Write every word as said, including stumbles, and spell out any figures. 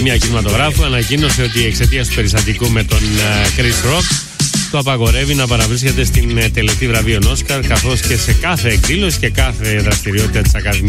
Ακαδημία Κινηματογράφου ανακοίνωσε ότι εξαιτίας του περιστατικού με τον Chris Rock το απαγορεύει να παραβρίσκεται στην τελετή βραβείων Όσκαρ, καθώς και σε κάθε εκδήλωση και κάθε δραστηριότητα της Ακαδημίας.